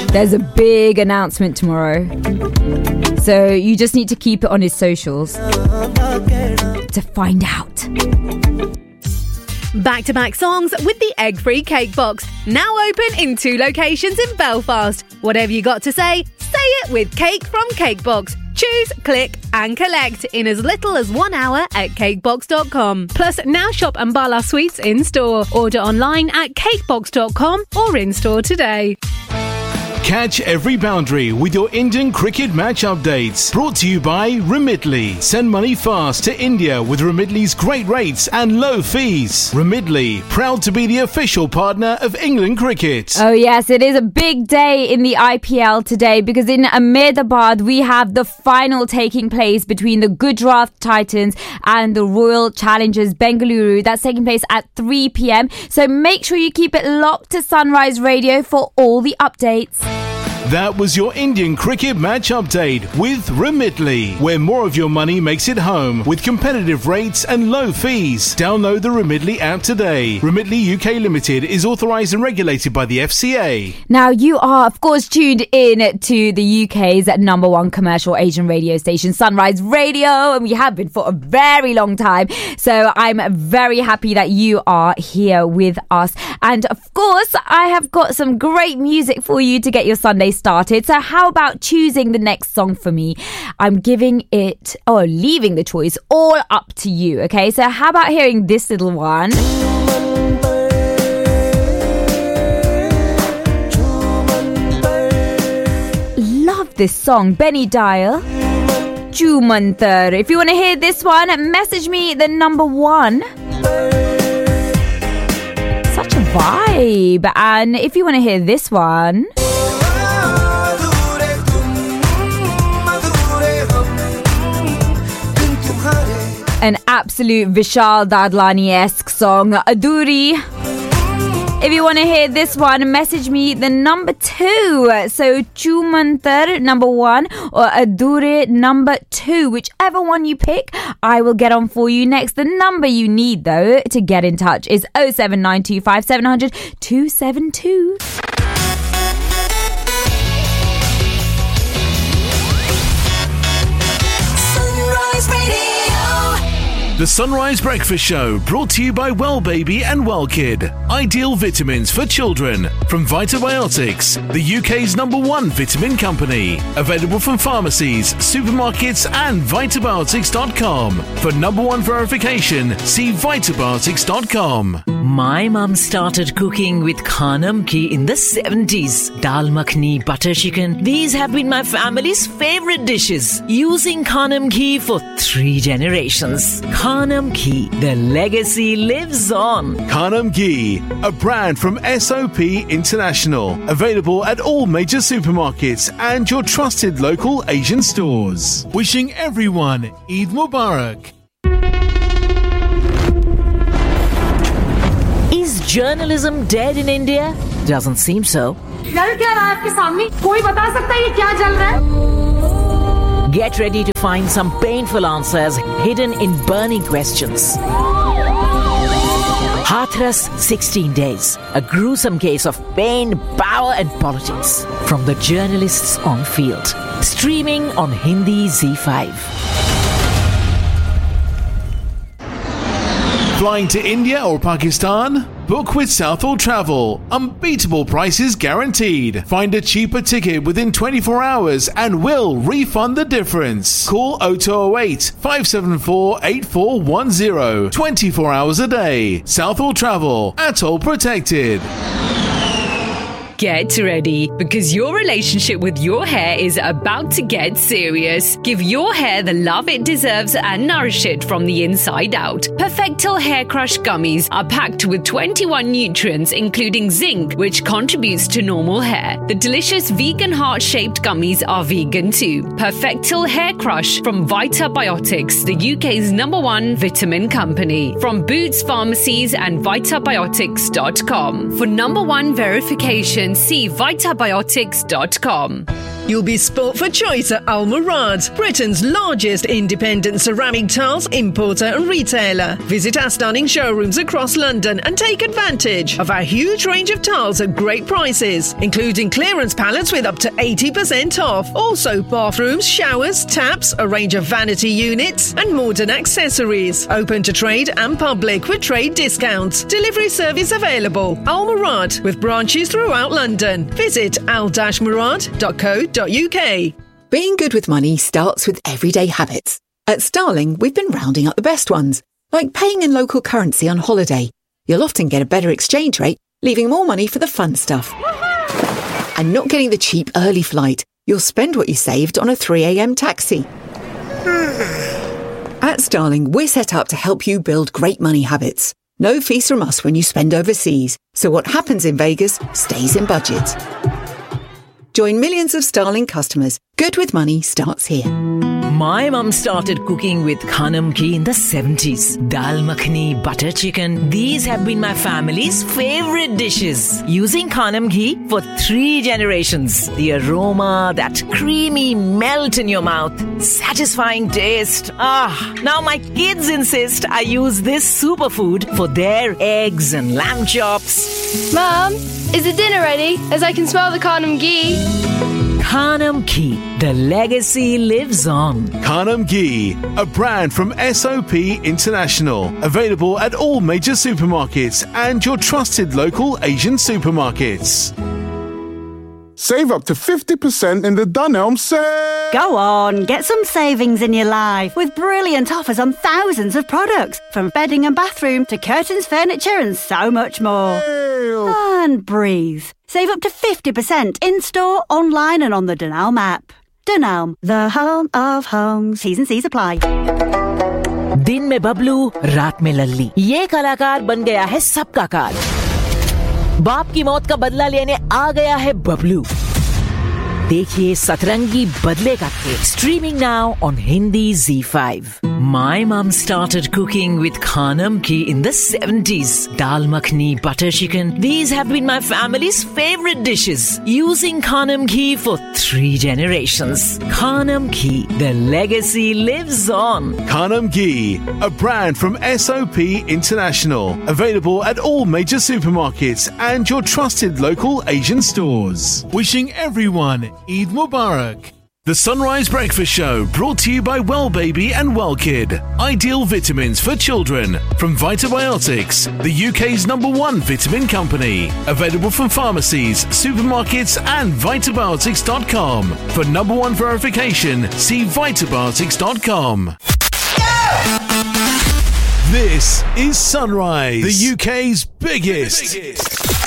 There's a big announcement tomorrow. So you just need to keep it on his socials to find out. Back-to-back songs with the egg-free cake box. Now open in 2 locations in Belfast. Whatever you got to say it with Cake from Cakebox. Choose, click and collect in as little as 1 hour at cakebox.com. Plus, now shop Ambala Sweets in-store. Order online at cakebox.com or in-store today. Catch every boundary with your Indian cricket match updates. Brought to you by Remitly. Send money fast to India with Remitly's great rates and low fees. Remitly, proud to be the official partner of England cricket. Oh yes, it is a big day in the IPL today because in Ahmedabad we have the final taking place between the Gujarat Titans and the Royal Challengers Bengaluru. That's taking place at 3 p.m. So make sure you keep it locked to Sunrise Radio for all the updates. That was your Indian cricket match update with Remitly, where more of your money makes it home with competitive rates and low fees. Download the Remitly app today. Remitly UK Limited is authorised and regulated by the FCA. Now you are of course tuned in to the UK's #1 commercial Asian radio station, Sunrise Radio, and we have been for a very long time. So I'm very happy that you are here with us. And of course I have got some great music for you to get your Sunday started. So how about choosing the next song for me? I'm leaving the choice all up to you. Okay, so how about hearing this little one? Love this song, Benny Dial, Jumantar. If you want to hear this one, message me the number 1. Such a vibe. And if you want to hear this one, an absolute Vishal Dadlani-esque song, Aduri. If you want to hear this one, message me the number 2. So Chumantar number 1 or Adure number 2. Whichever one you pick, I will get on for you next. The number you need though to get in touch is 07925 700 272. The Sunrise Breakfast Show, brought to you by Well Baby and Well Kid. Ideal vitamins for children from Vitabiotics, the UK's #1 vitamin company. Available from pharmacies, supermarkets and Vitabiotics.com. For #1 verification, see Vitabiotics.com. My mum started cooking with Khanam Ghee in the 70s. Dal makhni, butter chicken. These have been my family's favorite dishes. Using Khanam Ghee for 3 generations. Khanam Ghee, the legacy lives on. Khanam Ghee, a brand from SOP International. Available at all major supermarkets and your trusted local Asian stores. Wishing everyone Eid Mubarak. Is journalism dead in India? Doesn't seem so. Get ready to find some painful answers hidden in burning questions. Hathras 16 Days, a gruesome case of pain, power and politics from the journalists on field. Streaming on Hindi Z5. Flying to India or Pakistan? Book with Southall Travel. Unbeatable prices guaranteed. Find a cheaper ticket within 24 hours and we'll refund the difference. Call 0208 574 8410. 24 hours a day. Southall Travel. Atoll protected. Get ready, because your relationship with your hair is about to get serious. Give your hair the love it deserves and nourish it from the inside out. Perfectil Hair Crush Gummies are packed with 21 nutrients, including zinc, which contributes to normal hair. The delicious vegan heart-shaped gummies are vegan too. Perfectil Hair Crush from Vitabiotics, the UK's #1 vitamin company. From Boots Pharmacies and Vitabiotics.com. For #1 verification, see Vitabiotics.com. You'll be sport for choice at Al Murad, Britain's largest independent ceramic tiles importer and retailer. Visit our stunning showrooms across London and take advantage of our huge range of tiles at great prices, including clearance pallets with up to 80% off. Also bathrooms, showers, taps, a range of vanity units and modern accessories. Open to trade and public with trade discounts. Delivery service available. Al Murad with branches throughout London. Visit al-murad.co.uk. Being good with money starts with everyday habits. At Starling, we've been rounding up the best ones, like paying in local currency on holiday. You'll often get a better exchange rate, leaving more money for the fun stuff. And not getting the cheap early flight. You'll spend what you saved on a 3 a.m. taxi. At Starling, we're set up to help you build great money habits. No fees from us when you spend overseas, so what happens in Vegas stays in budget. Join millions of Starling customers. Good with money starts here. My mum started cooking with Khanam ghee in the 70s. Dal makhani, butter chicken. These have been my family's favorite dishes. Using Khanam ghee for 3 generations. The aroma, that creamy melt in your mouth. Satisfying taste. Now my kids insist I use this superfood for their eggs and lamb chops. Mum, is the dinner ready? As I can smell the Khanam ghee. Khanam ghee. The legacy lives on. Khanam ghee, a brand from SOP International. Available at all major supermarkets and your trusted local Asian supermarkets. Save up to 50% in the Dunelm sale! Go on, get some savings in your life with brilliant offers on thousands of products, from bedding and bathroom to curtains, furniture and so much more. And breathe. Save up to 50% in-store, online and on the Dunelm app. Dunelm, the home of homes. T's and C's apply. दिन में बबलू, रात में लल्ली. ये कलाकार बन गया है सबका कार. बाप की मौत का बदला लेने आ गया है बबलू. देखिए सतरंगी बदले का खेल. Streaming now on Hindi Z5. My mum started cooking with Khanam ghee in the 70s. Dal makhani, butter chicken. These have been my family's favorite dishes. Using Khanam ghee for 3 generations. Khanam ghee, the legacy lives on. Khanam ghee, a brand from SOP International. Available at all major supermarkets and your trusted local Asian stores. Wishing everyone Eid Mubarak. The Sunrise Breakfast Show brought to you by Well Baby and Well Kid. Ideal vitamins for children from Vitabiotics, the UK's #1 vitamin company. Available from pharmacies, supermarkets and Vitabiotics.com. For #1 verification, see Vitabiotics.com. This is Sunrise, the UK's biggest